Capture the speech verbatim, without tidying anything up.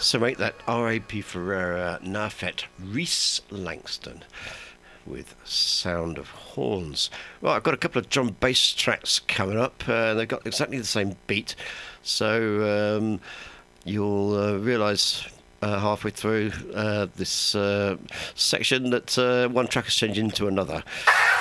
So, mate, that R A P Ferreira Nafet Reese Langston with Sound of Horns. Well, I've got a couple of drum bass tracks coming up. Uh, they've got exactly the same beat, so um, you'll uh, realise uh, halfway through uh, this uh, section that uh, one track has changed into another.